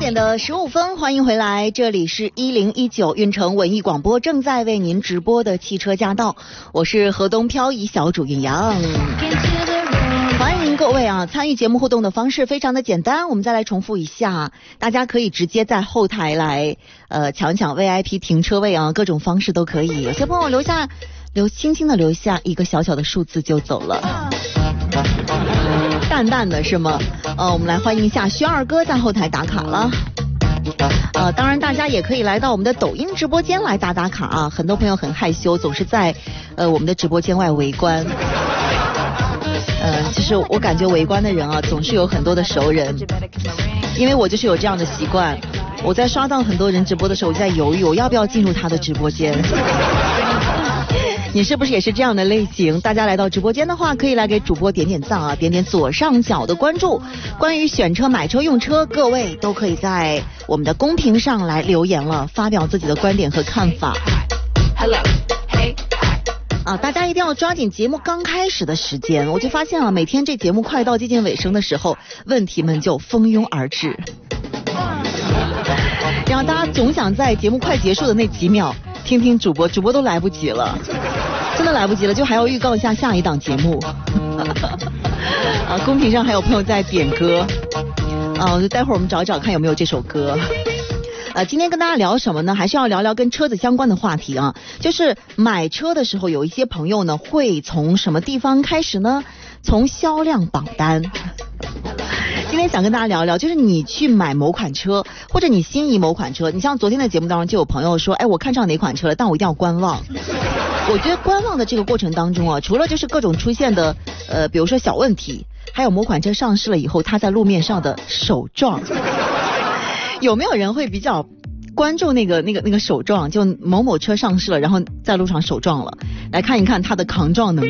8:15，欢迎回来，这里是1019运城文艺广播正在为您直播的汽车驾到，我是河东漂移小主运阳。欢迎各位啊！参与节目互动的方式非常的简单，我们再来重复一下，大家可以直接在后台来抢 VIP 停车位啊，各种方式都可以。有些朋友轻轻的留下一个小小的数字就走了，淡淡的是吗？我们来欢迎一下徐二哥在后台打卡了。当然大家也可以来到我们的抖音直播间来打卡啊，很多朋友很害羞，总是在我们的直播间外围观。其实我感觉围观的人啊，总是有很多的熟人，因为我就是有这样的习惯。我在刷到很多人直播的时候，我就在犹豫我要不要进入他的直播间。你是不是也是这样的类型？大家来到直播间的话，可以来给主播点点赞啊，点点左上角的关注。关于选车、买车、用车，各位都可以在我们的公屏上来留言了，发表自己的观点和看法。Hello。大家一定要抓紧节目刚开始的时间。我就发现啊，每天这节目快到接近尾声的时候，问题们就蜂拥而至，然后大家总想在节目快结束的那几秒听听主播都来不及了，真的来不及了，就还要预告一下下一档节目。公屏上还有朋友在点歌，就待会儿我们找一找看有没有这首歌。今天跟大家聊什么呢？还是要聊聊跟车子相关的话题啊。就是买车的时候，有一些朋友呢会从什么地方开始呢？从销量榜单。今天想跟大家聊聊，就是你去买某款车，或者你心仪某款车。你像昨天的节目当中就有朋友说，我看上哪款车了，但我一定要观望。我觉得观望的这个过程当中啊，除了就是各种出现的比如说小问题，还有某款车上市了以后它在路面上的手状。有没有人会比较关注那个手撞？就某某车上市了，然后在路上手撞了，来看一看它的抗撞能力。